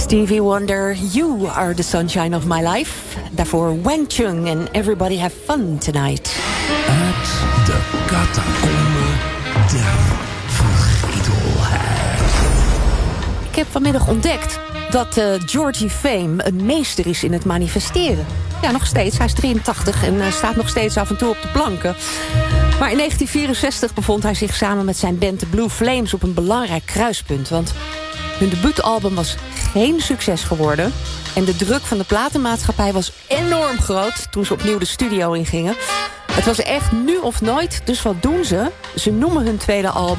Stevie Wonder, You Are the Sunshine of My Life. Daarvoor Wang Chung en Everybody Have Fun Tonight. Uit de catacomben der vergetelheid. Ik heb vanmiddag ontdekt dat Georgie Fame een meester is in het manifesteren. Ja, nog steeds. Hij is 83 en staat nog steeds af en toe op de planken. Maar in 1964 bevond hij zich samen met zijn band The Blue Flames op een belangrijk kruispunt. Want hun debuutalbum was geen succes geworden. En de druk van de platenmaatschappij was enorm groot toen ze opnieuw de studio ingingen. Het was echt nu of nooit, dus wat doen ze? Ze noemen hun tweede album